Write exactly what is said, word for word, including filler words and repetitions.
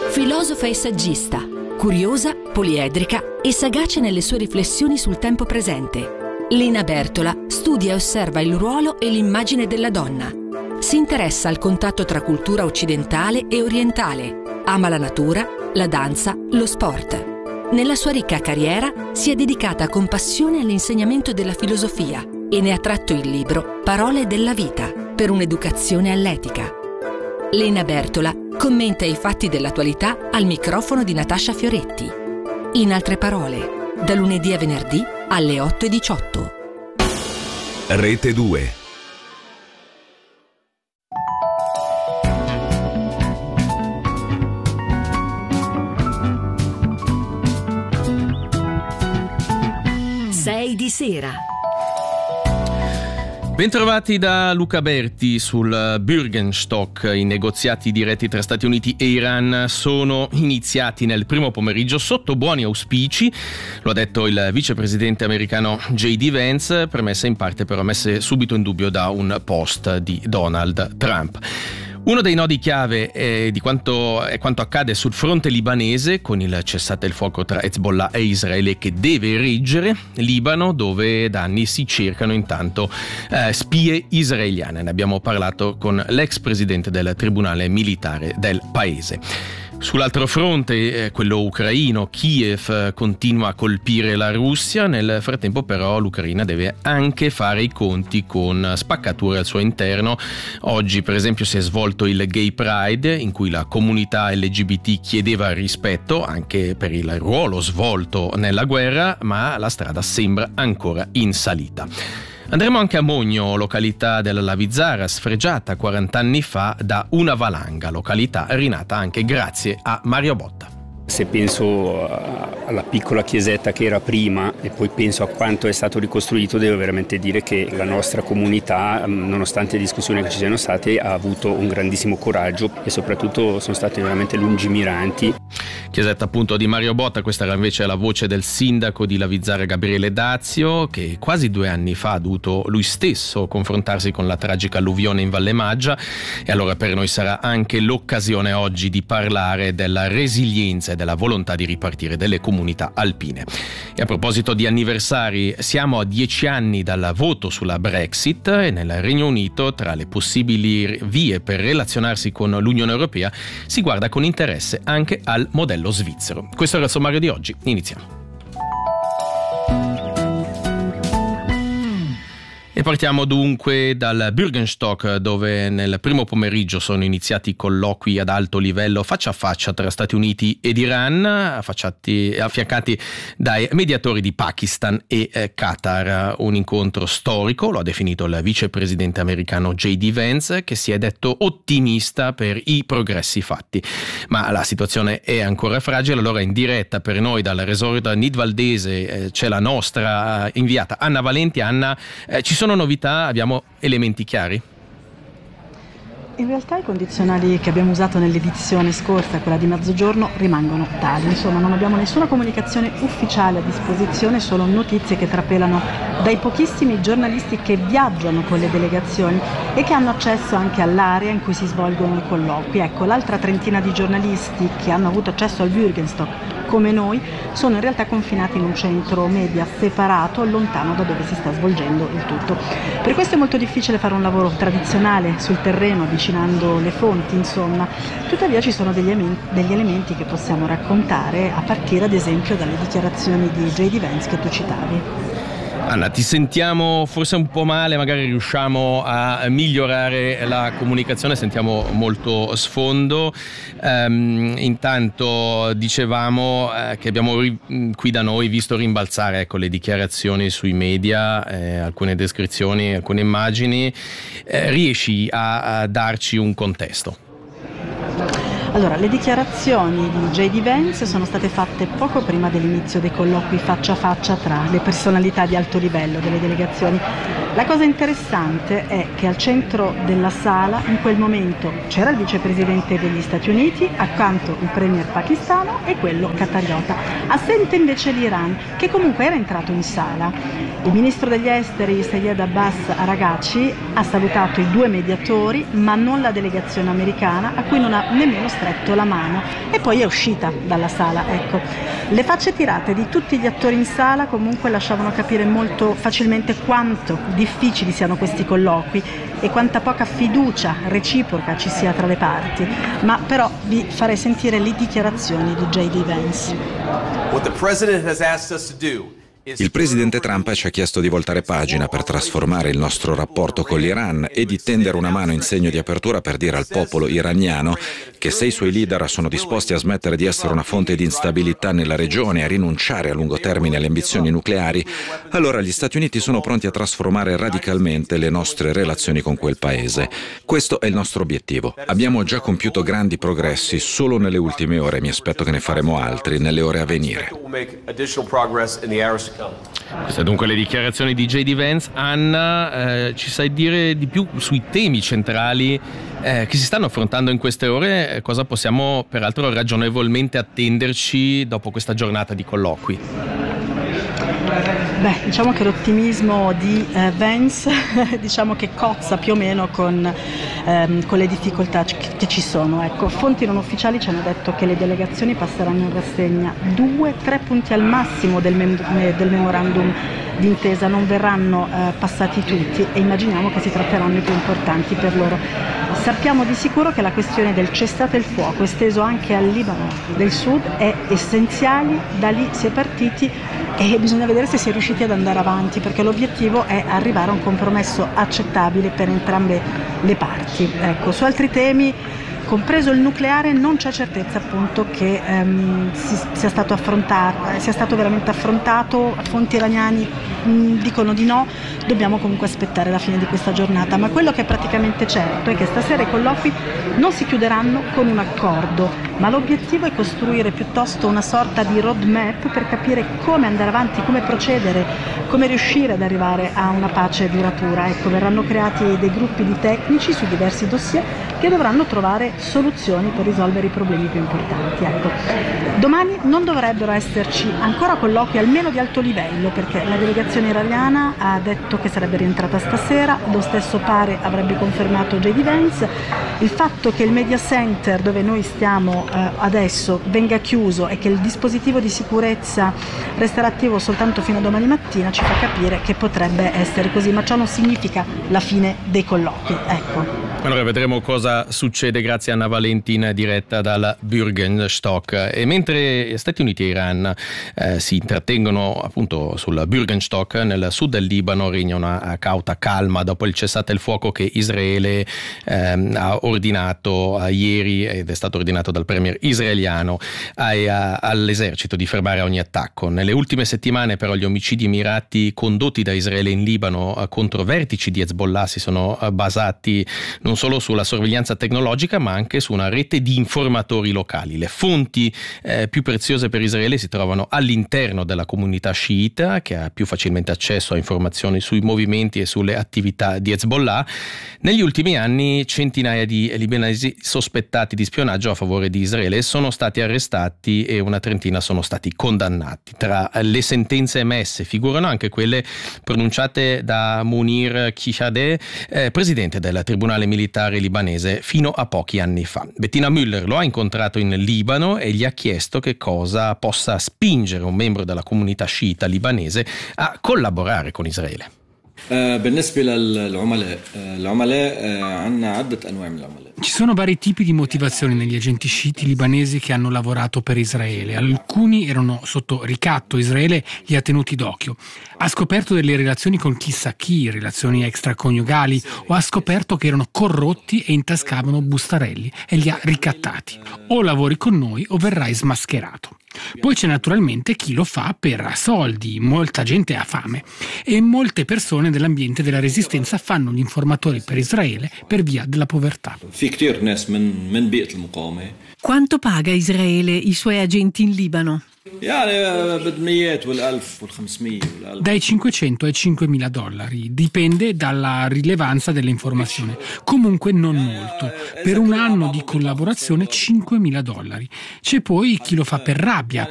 Filosofa e saggista, curiosa, poliedrica e sagace nelle sue riflessioni sul tempo presente, Lina Bertola studia e osserva il ruolo e l'immagine della donna. Si interessa al contatto tra cultura occidentale e orientale, ama la natura, la danza, lo sport. Nella sua ricca carriera si è dedicata con passione all'insegnamento della filosofia e ne ha tratto il libro Parole della vita per un'educazione all'etica. Lina Bertola commenta i fatti dell'attualità al microfono di Natascia Fioretti. In altre parole, da lunedì a venerdì alle otto e diciotto. Rete due. sei di sera. Bentrovati da Luca Berti sul Bürgenstock. I negoziati diretti tra Stati Uniti e Iran sono iniziati nel primo pomeriggio sotto buoni auspici, lo ha detto il vicepresidente americano J D Vance, premesse in parte però messe subito in dubbio da un post di Donald Trump. Uno dei nodi chiave è di quanto, è quanto accade sul fronte libanese con il cessate il fuoco tra Hezbollah e Israele che deve reggere, Libano dove da anni si cercano intanto eh, spie israeliane. Ne abbiamo parlato con l'ex presidente del tribunale militare del paese. Sull'altro fronte, eh, quello ucraino, Kiev eh, continua a colpire la Russia. Nel frattempo però l'Ucraina deve anche fare i conti con spaccature al suo interno. Oggi per esempio si è svolto il Gay Pride in cui la comunità L G B T chiedeva rispetto anche per il ruolo svolto nella guerra, ma la strada sembra ancora in salita. Andremo anche a Mogno, località della Lavizzara, sfregiata quaranta anni fa da una valanga, località rinata anche grazie a Mario Botta. Se penso alla piccola chiesetta che era prima e poi penso a quanto è stato ricostruito, devo veramente dire che la nostra comunità, nonostante le discussioni che ci siano state, ha avuto un grandissimo coraggio e soprattutto sono stati veramente lungimiranti. Chiesetta appunto di Mario Botta, questa era invece la voce del sindaco di Lavizzara Gabriele Dazio, che quasi due anni fa ha dovuto lui stesso confrontarsi con la tragica alluvione in Valle Maggia, e allora per noi sarà anche l'occasione oggi di parlare della resilienza e della volontà di ripartire delle comunità alpine. E a proposito di anniversari, siamo a dieci anni dal voto sulla Brexit e nel Regno Unito, tra le possibili vie per relazionarsi con l'Unione Europea, si guarda con interesse anche al modello svizzero. Questo era il sommario di oggi, iniziamo. E partiamo dunque dal Bürgenstock, dove nel primo pomeriggio sono iniziati colloqui ad alto livello faccia a faccia tra Stati Uniti ed Iran, affiancati dai mediatori di Pakistan e eh, Qatar. Un incontro storico, lo ha definito il vicepresidente americano J D Vance, che si è detto ottimista per i progressi fatti. Ma la situazione è ancora fragile, allora in diretta per noi dal resort nidvaldese eh, c'è la nostra eh, inviata Anna Valenti. Anna, eh, ci sono novità? Abbiamo elementi chiari? In realtà i condizionali che abbiamo usato nell'edizione scorsa, quella di mezzogiorno, rimangono tali. Insomma, non abbiamo nessuna comunicazione ufficiale a disposizione, solo notizie che trapelano dai pochissimi giornalisti che viaggiano con le delegazioni e che hanno accesso anche all'area in cui si svolgono i colloqui. Ecco, l'altra trentina di giornalisti che hanno avuto accesso al Bürgenstock come noi sono in realtà confinati in un centro media separato, lontano da dove si sta svolgendo il tutto. Per questo è molto difficile fare un lavoro tradizionale sul terreno, avvicinando le fonti, insomma. Tuttavia ci sono degli, degli elementi che possiamo raccontare, a partire ad esempio dalle dichiarazioni di J D Vance che tu citavi. Anna, ti sentiamo forse un po' male, magari riusciamo a migliorare la comunicazione, sentiamo molto sfondo. Um, intanto dicevamo eh, che abbiamo ri- qui da noi visto rimbalzare ecco, le dichiarazioni sui media, eh, alcune descrizioni, alcune immagini. Eh, riesci a, a darci un contesto? Allora, le dichiarazioni di J D Vance sono state fatte poco prima dell'inizio dei colloqui faccia a faccia tra le personalità di alto livello delle delegazioni La cosa interessante è che al centro della sala in quel momento c'era il vicepresidente degli Stati Uniti, accanto il premier pakistano e quello qatariota. Assente invece l'Iran, che comunque era entrato in sala. Il ministro degli esteri Sayed Abbas Araghchi ha salutato i due mediatori, ma non la delegazione americana, a cui non ha nemmeno stretto la mano, e poi è uscita dalla sala. Ecco, le facce tirate di tutti gli attori in sala comunque lasciavano capire molto facilmente quanto difficili siano questi colloqui e quanta poca fiducia reciproca ci sia tra le parti. Ma però vi farei sentire le dichiarazioni di J D Vance. What the president has asked us to do. Il presidente Trump ci ha chiesto di voltare pagina per trasformare il nostro rapporto con l'Iran e di tendere una mano in segno di apertura per dire al popolo iraniano che se i suoi leader sono disposti a smettere di essere una fonte di instabilità nella regione e a rinunciare a lungo termine alle ambizioni nucleari, allora gli Stati Uniti sono pronti a trasformare radicalmente le nostre relazioni con quel paese. Questo è il nostro obiettivo. Abbiamo già compiuto grandi progressi solo nelle ultime ore e mi aspetto che ne faremo altri nelle ore a venire. Queste dunque le dichiarazioni di J D Vance. Anna, eh, ci sai dire di più sui temi centrali eh, che si stanno affrontando in queste ore? Eh, cosa possiamo peraltro ragionevolmente attenderci dopo questa giornata di colloqui? Beh, diciamo che l'ottimismo di eh, Vance diciamo che cozza più o meno con, ehm, con le difficoltà che, che ci sono. Ecco, fonti non ufficiali ci hanno detto che le delegazioni passeranno in rassegna due, tre punti al massimo del, mem- del memorandum d'intesa, non verranno eh, passati tutti e immaginiamo che si tratteranno i più importanti per loro. Sappiamo di sicuro che la questione del cessate il fuoco esteso anche al Libano del Sud è essenziale, da lì si è partiti e bisogna vedere se si è riusciti ad andare avanti, perché l'obiettivo è arrivare a un compromesso accettabile per entrambe le parti. Ecco, su altri temi, compreso il nucleare, non c'è certezza appunto che ehm, si, sia stato affrontato, sia stato veramente affrontato. Fonti iraniani mh, dicono di no, dobbiamo comunque aspettare la fine di questa giornata, ma quello che è praticamente certo è che stasera i colloqui non si chiuderanno con un accordo, ma l'obiettivo è costruire piuttosto una sorta di roadmap per capire come andare avanti, come procedere, come riuscire ad arrivare a una pace duratura. Ecco, verranno creati dei gruppi di tecnici su diversi dossier che dovranno trovare soluzioni per risolvere i problemi più importanti. Ecco. Domani non dovrebbero esserci ancora colloqui almeno di alto livello, perché la delegazione iraniana ha detto che sarebbe rientrata stasera, lo stesso pare avrebbe confermato J D Vance. Il fatto che il media center dove noi stiamo eh, adesso venga chiuso e che il dispositivo di sicurezza resterà attivo soltanto fino a domani mattina ci fa capire che potrebbe essere così, ma ciò non significa la fine dei colloqui. Ecco. Allora vedremo cosa succede. Grazie a Anna Valentin, diretta dalla Bürgenstock. E mentre Stati Uniti e Iran eh, si intrattengono appunto sul Bürgenstock, nel sud del Libano regna una cauta calma dopo il cessate il fuoco che Israele eh, ha ordinato eh, ieri, ed è stato ordinato dal premier israeliano ai, a, all'esercito di fermare ogni attacco. Nelle ultime settimane però gli omicidi mirati condotti da Israele in Libano eh, contro vertici di Hezbollah si sono eh, basati non solo sulla sorveglianza tecnologica ma anche su una rete di informatori locali. Le fonti eh, più preziose per Israele si trovano all'interno della comunità sciita, che ha più facilmente accesso a informazioni sui movimenti e sulle attività di Hezbollah. Negli ultimi anni centinaia di libanesi sospettati di spionaggio a favore di Israele sono stati arrestati e una trentina sono stati condannati. Tra le sentenze emesse figurano anche quelle pronunciate da Munir Kishadeh, eh, presidente del Tribunale militare libanese fino a pochi anni fa. Bettina Müller lo ha incontrato in Libano e gli ha chiesto che cosa possa spingere un membro della comunità sciita libanese a collaborare con Israele. بالنسبة للعملاء العملاء عندنا عدة أنواع من العملاء. Ci sono vari tipi di motivazioni negli agenti sciiti libanesi che hanno lavorato per Israele. Alcuni erano sotto ricatto, Israele li ha tenuti d'occhio. Ha scoperto delle relazioni con chissà chi, relazioni extraconiugali, o ha scoperto che erano corrotti e intascavano bustarelli e li ha ricattati. O lavori con noi o verrai smascherato. Poi c'è naturalmente chi lo fa per soldi, molta gente ha fame e molte persone dell'ambiente della resistenza fanno gli informatori per Israele per via della povertà. Quanto paga Israele i suoi agenti in Libano? Dai cinquecento ai cinquemila dollari, dipende dalla rilevanza dell'informazione, comunque non molto. Per un anno di collaborazione cinquemila dollari. C'è poi chi lo fa per rabbia,